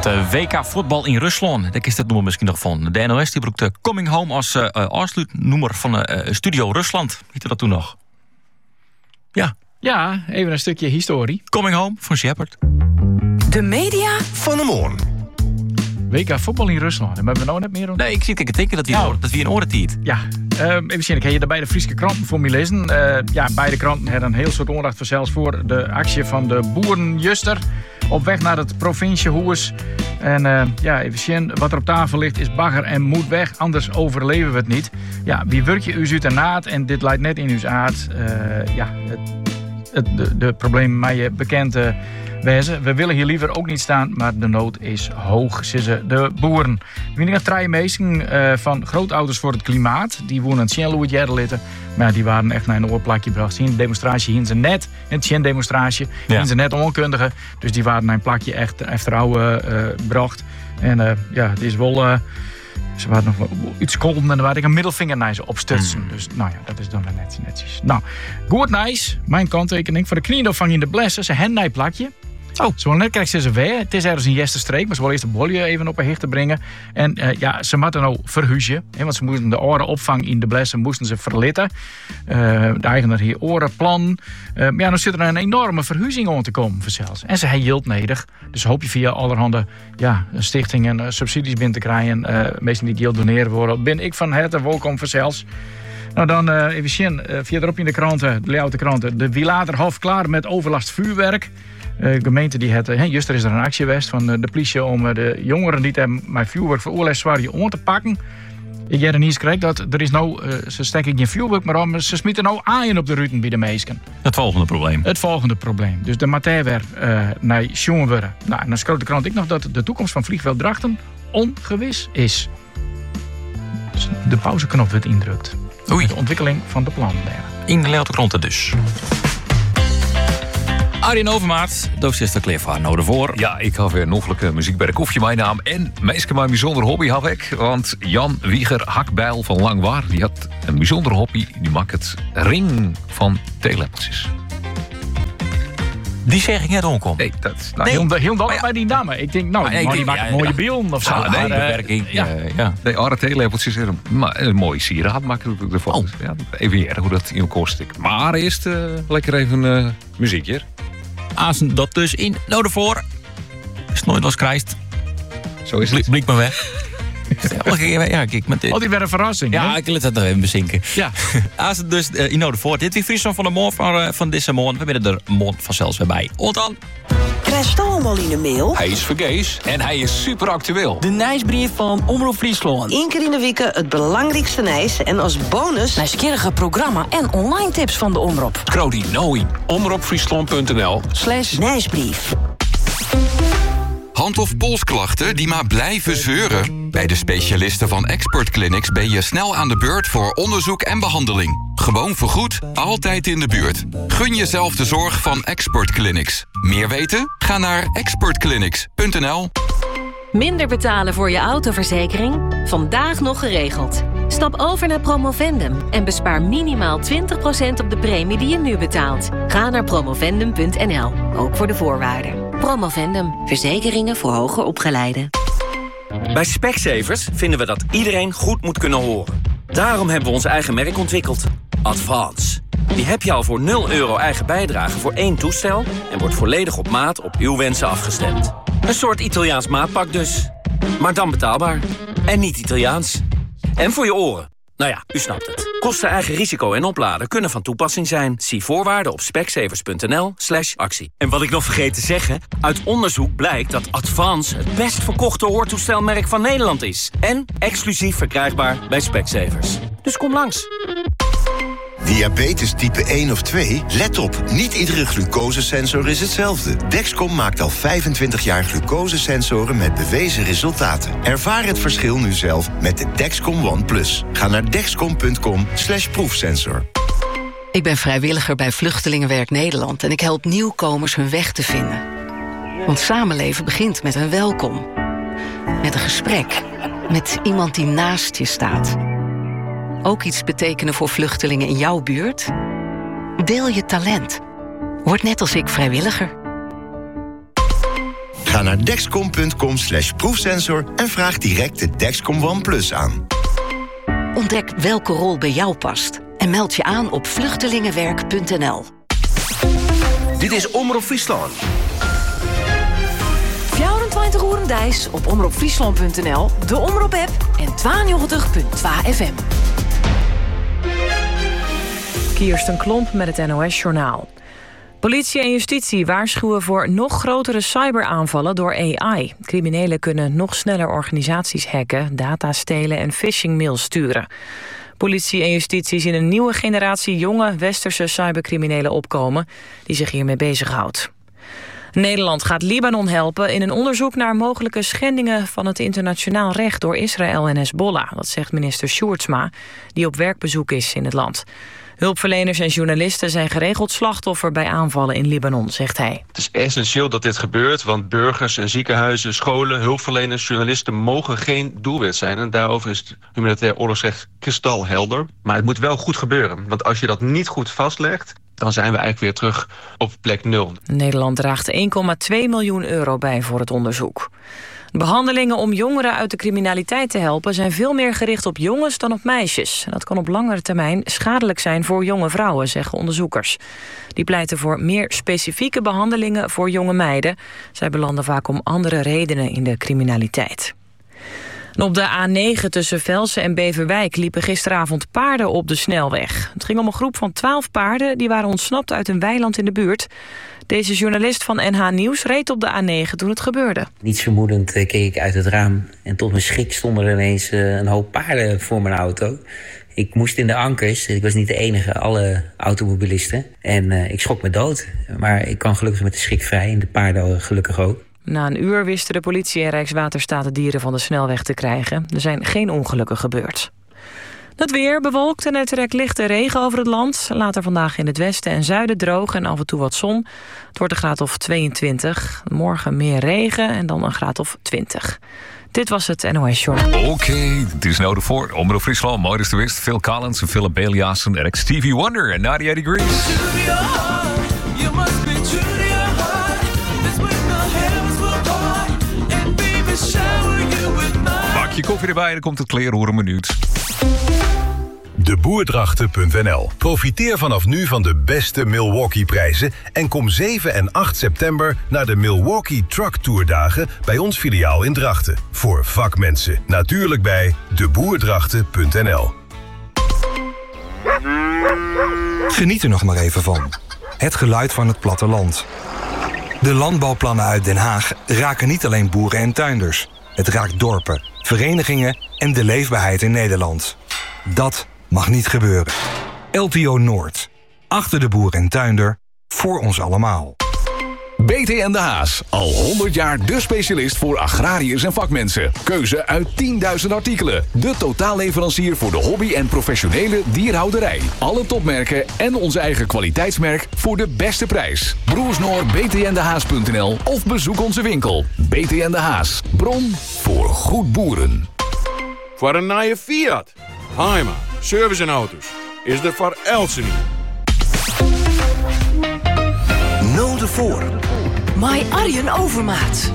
Het WK voetbal in Rusland, daar is het noemen misschien nog van. De NOS die broekte Coming Home als afsluitnoemer van Studio Rusland. Heette dat toen nog? Ja. Ja, even een stukje historie. Coming Home van Shepard. De media van de morgen. WK voetbal in Rusland. Daar hebben we nou net meer over. Nee, ik zie het denken dat wie een oren tiet. Ja, even zien. Ik heb je daarbij de Friese kranten voor me lezen. Beide kranten hebben een heel soort aandacht voor zelfs voor de actie van de boerenjuster op weg naar het provinciehuis. En even zien, wat er op tafel ligt is bagger en moet weg, anders overleven we het niet. Ja, wie werk je u uit de naad en dit leidt net in uw aard. De problemen met je bekende wijzen. We willen hier liever ook niet staan, maar de nood is hoog, zeggen de boeren. We hebben 3 mensen van grootouders voor het klimaat. Die woonden in Tjenloe het Jerdelitten. Maar die waren echt naar een oorplakje gebracht. Zien demonstratie hien ze net. Een Tjen-demonstratie hien ze net onkundigen. Dus die waren naar een plakje echt vertrouwen gebracht. En het is wel... Ze waren nog iets kolden en dan had ik een middelvinger naar ze opstutsen. Dus dat is dan net netjes. Nou, goed nice. Mijn kanttekening. Voor de knieopvang in de blessen. Ze hen plakje. Oh, zo net krijgt ze weer. Het is ergens een Jesterstreek, maar ze willen eerst de bolje even op een hicht te brengen. En ze moeten nou verhuizen. Want ze moesten de orenopvang in de blessen moesten ze verlitten. De eigenaar hier orenplan. Dan zit er een enorme verhuizing om te komen vanzelfs. En ze hebben geld nodig. Dus hoop je via allerhande stichtingen subsidies binnen te krijgen. Meesten die geld doneren worden. Ben ik van harte welkom vanzelfs. Nou dan even zien. Verderop in de kranten, de layout kranten. De Wieladerhof klaar met overlast vuurwerk. De gemeente die het... Juist er is er een actie geweest van de politie om de jongeren die met vuurwerk veroordeeld zwaar om te pakken. Ik heb er niet eens dat er is nou... ze steken geen vuurwerk maar om. Ze smieten nou aaien op de ruiten bij de meesken. Het volgende probleem. Dus de materie weer naar jongen worden. Nou, en dan schreef de krant ik nog dat de toekomst van vliegveld Drachten ongewis is. Dus de pauzeknop werd indrukt. Oei. De ontwikkeling van de plannen daar. In de layout kranten dus. Arjen Overmaat, docent Cliff nou ervoor. Ja, ik had weer een noffelijke muziek bij de koffie, mijn naam. En meestal mijn bijzonder hobby had ik. Want Jan Wieger Hakbijl van Langwaar, die had een bijzonder hobby. Die maakt het ring van theelepeltjes. Die zeg ik net onkom. Nee, dat is... Heel dat bij die namen. Ik denk, die maakt mooie beelden of zo. Nee, bewerking. Nee, andere theelepeltjes en een mooie sieraad maken we ervan. Oh. Ja, even erg hoe dat in elkaar stikt. Maar eerst lekker even muziekje. Azen dat dus in. Nou ervoor. Is nooit was krijst. Zo is het. Blik maar weg. Kijk, met dit. Altijd weer een verrassing. Ja, ik laat het nog even bezinken. Ja. Azen dus in nou ervoor. Dit weer Friesland van de morgen van deze morgen. We binnen er morgen vanzelfs weer bij. Ontan. Krijg je allemaal in de mail? Hij is vergees en hij is super actueel. De nieuwsbrief van Omroep Friesland. 1 keer in de week het belangrijkste nieuws. En als bonus... nieuwsgierige programma en online tips van de Omroep. Krodi Noi. omroepfriesland.nl/nieuwsbrief. Hand- of polsklachten die maar blijven zeuren? Bij de specialisten van Expert Clinics ben je snel aan de beurt voor onderzoek en behandeling. Gewoon vergoed, altijd in de buurt. Gun jezelf de zorg van Expert Clinics. Meer weten? Ga naar expertclinics.nl. Minder betalen voor je autoverzekering? Vandaag nog geregeld. Stap over naar Promovendum en bespaar minimaal 20% op de premie die je nu betaalt. Ga naar promovendum.nl, ook voor de voorwaarden. Promovendum, verzekeringen voor hoger opgeleiden. Bij Specsavers vinden we dat iedereen goed moet kunnen horen. Daarom hebben we ons eigen merk ontwikkeld. Advance. Die heb je al voor €0 eigen bijdrage voor 1 toestel... en wordt volledig op maat op uw wensen afgestemd. Een soort Italiaans maatpak dus. Maar dan betaalbaar. En niet Italiaans. En voor je oren. Nou ja, u snapt het. Kosten, eigen risico en opladen kunnen van toepassing zijn. Zie voorwaarden op specsavers.nl/actie. En wat ik nog vergeet te zeggen... uit onderzoek blijkt dat Advance het best verkochte hoortoestelmerk van Nederland is. En exclusief verkrijgbaar bij Specsavers. Dus kom langs. Diabetes type 1 of 2? Let op, niet iedere glucosesensor is hetzelfde. Dexcom maakt al 25 jaar glucosesensoren met bewezen resultaten. Ervaar het verschil nu zelf met de Dexcom One Plus. Ga naar dexcom.com/proefsensor. Ik ben vrijwilliger bij Vluchtelingenwerk Nederland... en ik help nieuwkomers hun weg te vinden. Want samenleven begint met een welkom. Met een gesprek. Met iemand die naast je staat. Ook iets betekenen voor vluchtelingen in jouw buurt? Deel je talent. Word net als ik vrijwilliger. Ga naar dexcom.com/proefsensor en vraag direct de Dexcom One Plus aan. Ontdek welke rol bij jou past en meld je aan op vluchtelingenwerk.nl. Dit is Omroep Friesland. 24 uur Dijs op omroepfriesland.nl, de Omroep-app en 92.2 FM. Kirsten Klomp met het NOS-journaal. Politie en justitie waarschuwen voor nog grotere cyberaanvallen door AI. Criminelen kunnen nog sneller organisaties hacken, data stelen en phishingmails sturen. Politie en justitie zien een nieuwe generatie jonge westerse cybercriminelen opkomen die zich hiermee bezighoudt. Nederland gaat Libanon helpen in een onderzoek naar mogelijke schendingen van het internationaal recht door Israël en Hezbollah. Dat zegt minister Sjoerdsma, die op werkbezoek is in het land. Hulpverleners en journalisten zijn geregeld slachtoffer bij aanvallen in Libanon, zegt hij. Het is essentieel dat dit gebeurt, want burgers en ziekenhuizen, scholen, hulpverleners, journalisten mogen geen doelwit zijn. En daarover is het humanitair oorlogsrecht kristalhelder. Maar het moet wel goed gebeuren, want als je dat niet goed vastlegt, dan zijn we eigenlijk weer terug op plek 0. Nederland draagt 1,2 miljoen euro bij voor het onderzoek. Behandelingen om jongeren uit de criminaliteit te helpen zijn veel meer gericht op jongens dan op meisjes. En dat kan op langere termijn schadelijk zijn voor jonge vrouwen, zeggen onderzoekers. Die pleiten voor meer specifieke behandelingen voor jonge meiden. Zij belanden vaak om andere redenen in de criminaliteit. En op de A9 tussen Velsen en Beverwijk liepen gisteravond paarden op de snelweg. Het ging om een groep van 12 paarden die waren ontsnapt uit een weiland in de buurt. Deze journalist van NH Nieuws reed op de A9 toen het gebeurde. Niets vermoedend keek ik uit het raam en tot mijn schrik stonden er ineens een hoop paarden voor mijn auto. Ik moest in de ankers, ik was niet de enige, alle automobilisten. En ik schrok me dood, maar ik kan gelukkig met de schrik vrij en de paarden gelukkig ook. Na een uur wisten de politie en Rijkswaterstaat de dieren van de snelweg te krijgen. Er zijn geen ongelukken gebeurd. Het weer bewolkt en er trekt lichte regen over het land. Later vandaag in het westen en zuiden droog en af en toe wat zon. Het wordt een graad of 22. Morgen meer regen en dan een graad of 20. Dit was het NOS Journal. Oké, het is nou de voor. Omroep Friesland, mooi is de wist. Phil Collins en Philip Beliassen en Stevie Wonder en 98 Degrees. Pak je koffie erbij, dan komt het kleerhoer een minuut. Deboerdrachten.nl. Profiteer vanaf nu van de beste Milwaukee-prijzen en kom 7 en 8 september naar de Milwaukee Truck Tour dagen bij ons filiaal in Drachten. Voor vakmensen. Natuurlijk bij deboerdrachten.nl. Geniet er nog maar even van. Het geluid van het platteland. De landbouwplannen uit Den Haag raken niet alleen boeren en tuinders. Het raakt dorpen, verenigingen en de leefbaarheid in Nederland. Dat mag niet gebeuren. LTO Noord. Achter de boer en tuinder. Voor ons allemaal. BT en de Haas. Al 100 jaar de specialist voor agrariërs en vakmensen. Keuze uit 10.000 artikelen. De totaalleverancier voor de hobby- en professionele dierhouderij. Alle topmerken en onze eigen kwaliteitsmerk voor de beste prijs. Broersnoor, btndehaas.nl of bezoek onze winkel. BT en de Haas. Bron voor goed boeren. Voor een nieuwe Fiat, Heima, service en auto's. Is er voor Elsen. Nul de voor. My Arjen Overmaat.